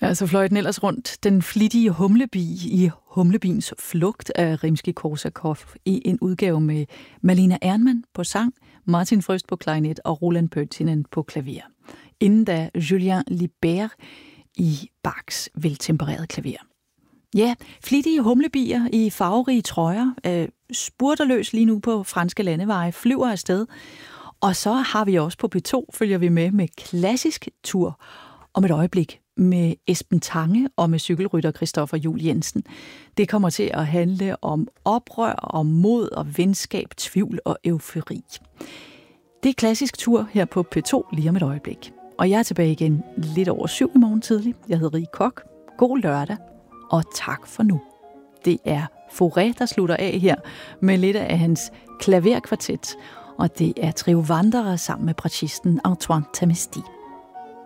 Ja, så fløj den ellers rundt, den flittige humlebi i Humlebiens flugt af Rimskij-Korsakov i en udgave med Malina Ernman på sang, Martin Frøst på klarinet og Roland Pöyttinen på klaver. Inden da Julien Libert i Bachs veltempererede klaver. Ja, flittige humlebier i farverige trøjer, spurter løs lige nu på franske landeveje, flyver afsted. Og så har vi også på P2, følger vi med klassisk tur om et øjeblik med Esben Tange og med cykelrytter Christoffer Juhl Jensen. Det kommer til at handle om oprør, om mod og venskab, tvivl og eufori. Det er klassisk tur her på P2 lige om et øjeblik. Og jeg er tilbage igen lidt over 7 i morgen tidlig. Jeg hedder Rie Koch. God lørdag, og tak for nu. Det er Fauré, der slutter af her med lidt af hans klaverkvartet, og det er Trio Wanderer sammen med bratschisten Antoine Tamesti.